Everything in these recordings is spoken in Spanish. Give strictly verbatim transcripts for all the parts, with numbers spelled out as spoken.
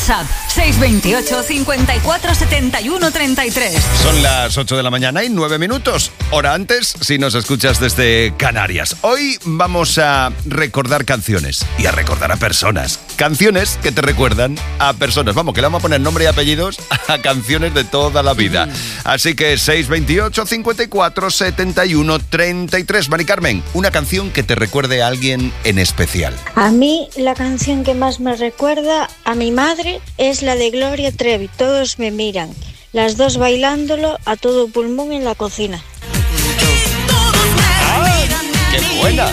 WhatsApp seis dos ocho, cinco cuatro, siete uno, tres tres. Son las ocho de la mañana y nueve minutos. Hora antes si nos escuchas desde Canarias. Hoy vamos a recordar canciones y a recordar a personas. Canciones que te recuerdan a personas. Vamos, que le vamos a poner nombre y apellidos a canciones de toda la vida. Así que seis dos ocho, cinco cuatro, siete uno, tres tres. Mari Carmen, una canción que te recuerde a alguien en especial. A mí la canción que más me recuerda a mi madre es la de Gloria Trevi, Todos me miran. Las dos bailándolo a todo pulmón en la cocina. ¡Ah, qué buena!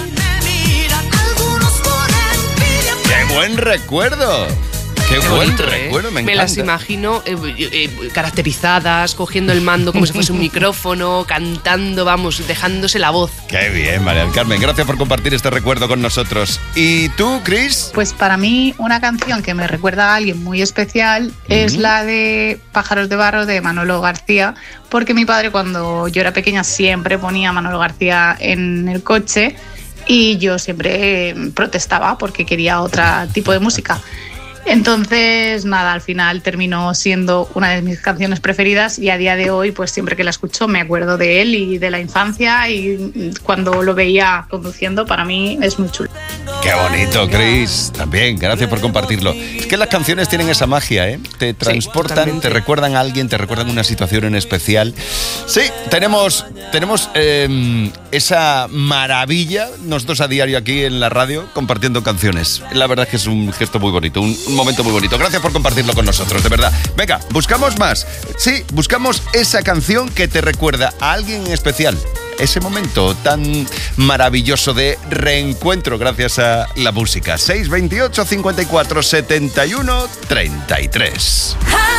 ¡Qué buen recuerdo! ¡Qué, Qué buen bonito, recuerdo! ¿eh? Me encanta. Me las imagino eh, eh, caracterizadas, cogiendo el mando como si fuese un micrófono, cantando, vamos, dejándose la voz. ¡Qué bien, María del Carmen! Gracias por compartir este recuerdo con nosotros. ¿Y tú, Cris? Pues para mí una canción que me recuerda a alguien muy especial uh-huh. es la de Pájaros de Barro de Manolo García, porque mi padre cuando yo era pequeña siempre ponía a Manolo García en el coche y yo siempre protestaba porque quería otro tipo de música. Entonces, nada, al final terminó siendo una de mis canciones preferidas y a día de hoy, pues siempre que la escucho me acuerdo de él y de la infancia y cuando lo veía conduciendo, para mí es muy chulo. ¡Qué bonito, Cris! También, gracias por compartirlo. Es que las canciones tienen esa magia, ¿eh? Te transportan, sí, te recuerdan a alguien, te recuerdan una situación en especial. Sí, tenemos, tenemos eh, esa maravilla, nosotros a diario aquí en la radio, compartiendo canciones. La verdad es que es un gesto muy bonito, un Un momento muy bonito. Gracias por compartirlo con nosotros, de verdad. Venga, buscamos más. Sí, buscamos esa canción que te recuerda a alguien en especial. Ese momento tan maravilloso de reencuentro gracias a la música. seis dos ocho, cinco cuatro, siete uno, tres tres.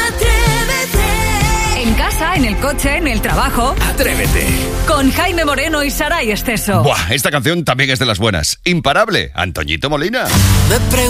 En casa, en el coche, en el trabajo. Atrévete. Con Jaime Moreno y Saray Esteso. Buah, esta canción también es de las buenas. Imparable, Antoñito Molina.